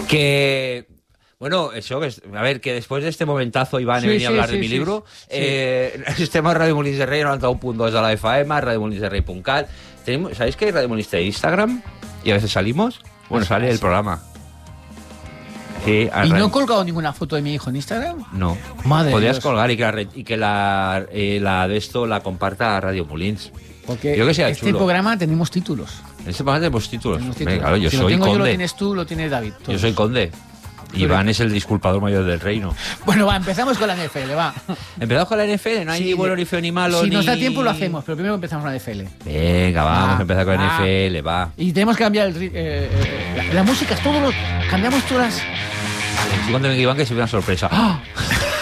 Que... Bueno, això, a ver, que después de este momentazo, Iván, he venido a hablar de mi libro. Estem a Radio Molins de Rei, 91.2 de la FM, radiomolinsderrey.cat. ¿Sabéis que Radio Molins tiene Instagram? Y a veces salimos. Bueno, sale el programa. Sí, ¿Y no he colgado ninguna foto de mi hijo en Instagram? No. Madre Podrías Dios. colgar y que la de esto la comparta a Radio Molins. Porque Creo que sea este chulo. programa tenemos títulos. En este programa tenemos títulos. Tenemos títulos. Venga, claro, yo si soy lo tengo yo, lo conde. tienes tú, lo tiene David. Yo todos. soy conde. Iván es el disculpador mayor del reino. Bueno, va, empezamos con la NFL, va. Empezamos con la NFL, no hay ni bueno, ni feo, ni malo. Si ni... nos da tiempo lo hacemos, pero primero empezamos con la NFL. Venga, vamos a empezar con la NFL, va. Y tenemos que cambiar la música, cambiamos todas las... Sí, cuando venga Iván, que se ve una sorpresa. ¡Ah!